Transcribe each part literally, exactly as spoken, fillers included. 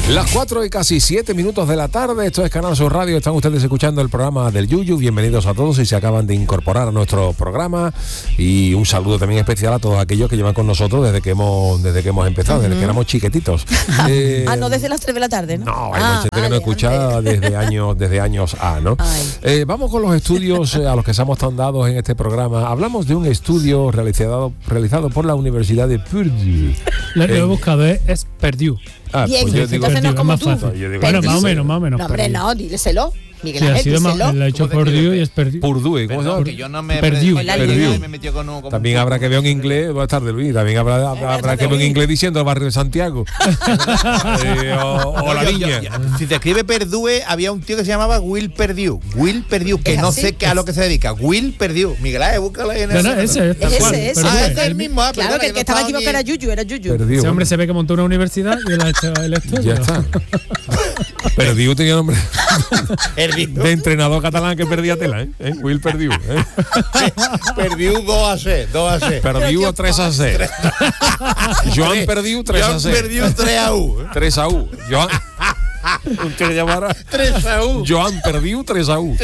Las cuatro y casi siete minutos de la tarde, esto es Canal Sur Radio, están ustedes escuchando el programa del Yuyu, bienvenidos a todos si se acaban de incorporar a nuestro programa y un saludo también especial a todos aquellos que llevan con nosotros desde que hemos desde que hemos empezado, uh-huh. desde que éramos chiquititos. eh, ah, no desde las tres de la tarde, ¿no? No, hay ah, mucha gente vale, que no escucha desde años, desde años A, ¿no? Eh, vamos con los estudios eh, a los que estamos tan dados en este programa. Hablamos de un estudio realizado, realizado por la Universidad de Purdue. Lo que he buscado es, es Purdue. Ah, Bien, pues yo digo, entonces no es como tú. No, digo, bueno, más o menos, más o menos. No, hombre, no, díselo. Miguel sí, Ángel, ha sido más, lo ha hecho Purdue y es Purdue. Purdue, ¿cómo se llama? Que yo no me Purdue. Purdue. Me metió con un, también habrá que ver en inglés, buenas tardes Luis, también habrá, habrá, habrá que ver en inglés diciendo el barrio de Santiago. eh, o, o la niña. Si te escribe Purdue, había un tío que se llamaba Will Purdue. Will Purdue, que no sé qué a lo que se dedica. Will Purdue. Miguel Ángel, búscalo ahí en el. No, no, ese, ese, ese, ese. Ah, ese es el mismo. Ah, claro, que el que estaba equivocado era Yuyu, era Yuyu. Ese hombre se ve que montó una universidad y él ha hecho el estudio. Ya está. Perdue tenía nombre de entrenador catalán que perdía tela, ¿eh? ¿Eh? Will Purdue, ¿eh? Purdue dos a C, dos a C. Purdue tres a C. Joan Purdue tres a C. Joan Purdue tres a U. tres a U. Joan que le llamara tres a U. Joan Purdue tres a U.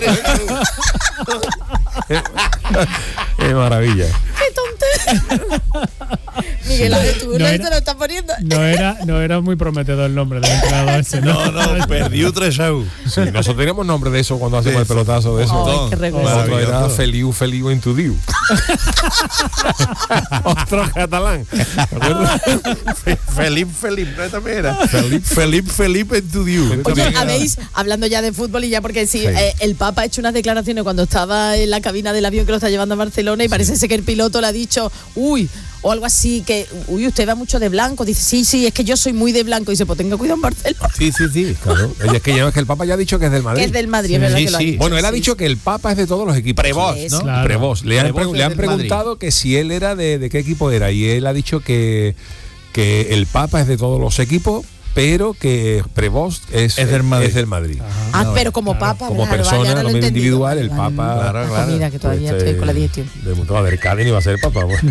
Qué maravilla. Qué tontería. Miguel Ángel, tú no, era, lo estás poniendo. No era, no era muy prometedor el nombre del entrenador ese, ¿no? No, no, Purdue tres a U. Sí, nosotros teníamos nombre de eso cuando hacemos sí, el pelotazo de eso. Oh, qué nosotros era Feliu, Feliu en tu Diu. Otro catalán. Felipe, Felipe, no también era. Felipe, Felipe, Felipe en tu Diu. Oye, habéis, hablando ya de fútbol y ya porque sí, sí. Eh, el Papa ha hecho unas declaraciones cuando estaba en la cabina del avión que lo está llevando a Barcelona y sí. parece ser que el piloto le ha dicho, uy, o algo así, que, uy, usted va mucho de blanco. Dice, sí, sí, es que yo soy muy de blanco. Dice, pues tenga cuidado en Barcelona. Sí, sí, sí, claro. Es que, ya, es que el Papa ya ha dicho que es del Madrid. Que es del Madrid, sí, es verdad sí, que lo sí. ha dicho. Bueno, él ha sí. dicho que el Papa es de todos los equipos. Prevos, ¿no? Claro. Prevos. Le han, pre- le han preguntado Madrid. Que si él era de, de qué equipo era y él ha dicho que, que el Papa es de todos los equipos, pero que Prevost es, es del Madrid. Es del Madrid. Ah, no, pero como claro. Papa, como claro, persona, vale, no lo individual, el vale. Papa. Claro, claro. Mira, que todavía pues, estoy con la digestión. De mundo del Cádiz ni va a ser el Papa. Bueno.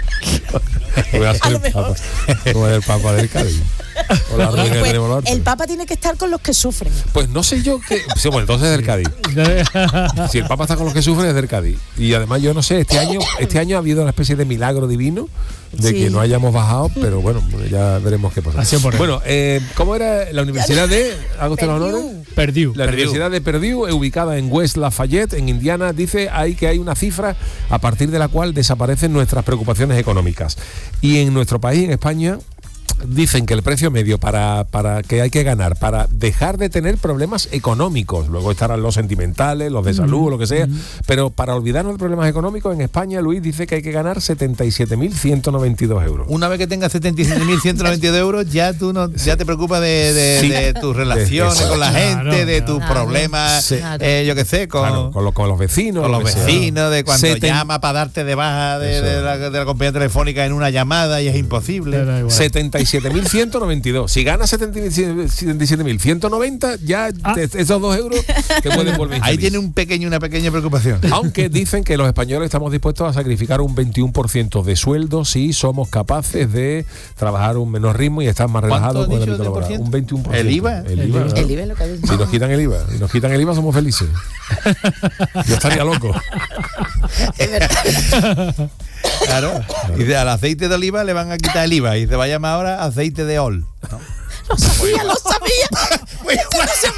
Voy a ser el Papa. Como el Papa del Cádiz. O la ruina pues, de el Papa tiene que estar con los que sufren. Pues no sé yo qué. Sí, bueno, entonces es del Cádiz. Si el Papa está con los que sufren es del Cádiz. Y además yo no sé, este año, este año ha habido una especie de milagro divino de sí. que no hayamos bajado, pero bueno, ya veremos qué pasa. Bueno, eh, ¿cómo era la universidad de ¿haga usted los honores? Purdue. La Purdue. Universidad de Purdue, ubicada en West Lafayette, en Indiana, dice ahí que hay una cifra a partir de la cual desaparecen nuestras preocupaciones económicas. Y en nuestro país, en España, dicen que el precio medio para, para que hay que ganar para dejar de tener problemas económicos, luego estarán los sentimentales, los de salud, mm. lo que sea, mm. pero para olvidarnos de problemas económicos, en España, Luis dice que hay que ganar setenta y siete mil ciento noventa y dos euros. Una vez que tengas setenta y siete mil ciento noventa y dos euros, ya tú no, ya te preocupas de, de, sí. de tus relaciones de, con la gente, claro, de tus claro. problemas, sí. eh, yo qué sé, con, claro, con, lo, con los vecinos. Con los vecinos, sea. de cuando Seten... llama para darte de baja de, de, la, de la compañía telefónica en una llamada y es imposible. setenta y siete mil ciento noventa y dos. Si ganas setenta y siete mil ciento noventa, ya ah. te, esos dos euros te pueden volver. Ahí tiene un pequeño, una pequeña preocupación. Aunque dicen que los españoles estamos dispuestos a sacrificar un veintiuno por ciento de sueldo si somos capaces de trabajar a un menor ritmo y estar más relajados con el ámbito laboral. Un veintiuno por ciento. ¿El IVA? El IVA, el, el IVA es lo que ha dicho. Si nos quitan el IVA, si nos quitan el IVA somos felices. Yo estaría loco. Es verdad. Claro. Y de, al aceite de oliva le van a quitar el IVA y se va a llamar ahora aceite de ol. ¿No? Lo sabía, lo sabía. Muy bueno. No se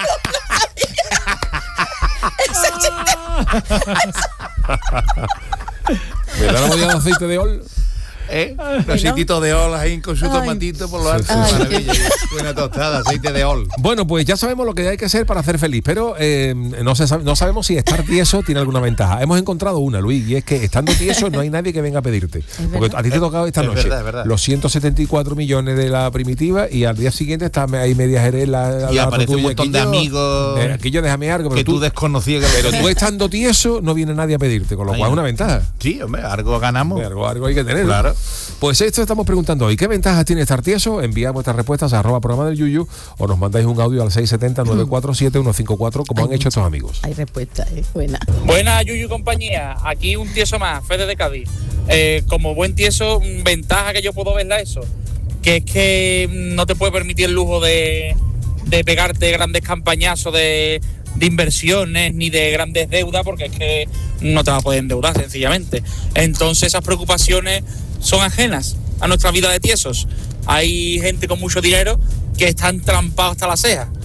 puede. ¿Me da la botella de aceite de ol? ¿Eh? Un aceitito de ol ahí con su tomatito por lo alto. Sí, maravilla. Buena tostada, aceite de ol. Bueno, pues ya sabemos lo que hay que hacer para hacer feliz, pero eh, no, se sabe, no sabemos si estar tieso tiene alguna ventaja. Hemos encontrado una, Luis, y es que estando tieso no hay nadie que venga a pedirte. Porque a ti te ha tocado esta es noche verdad, es verdad. los ciento setenta y cuatro millones de la primitiva y al día siguiente está ahí media Jerez la, y la aparece un montón de yo, amigos eh, aquí yo déjame algo, pero que tú, tú desconocías. Pero tú estando tieso no viene nadie a pedirte, con lo cual es una ventaja. Sí, hombre, algo ganamos. Hombre, algo, algo hay que tener. Claro. Pues esto estamos preguntando hoy. ¿Qué ventajas tiene estar tieso? Envía vuestras respuestas a arroba programa del Yuyu o nos mandáis un audio al seis siete cero nueve cuatro siete uno cinco cuatro como hay han mucho, hecho estos amigos. Hay respuesta, es buena. Buena, Yuyu compañía. Aquí un tieso más, Fede de Cádiz. Eh, como buen tieso, ventaja que yo puedo verla eso. que es que no te puedes permitir el lujo de, de pegarte grandes campañazos de, de inversiones ni de grandes deudas, porque es que no te vas a poder endeudar sencillamente. Entonces esas preocupaciones son ajenas a nuestra vida de tiesos. Hay gente con mucho dinero que están trampados hasta las cejas.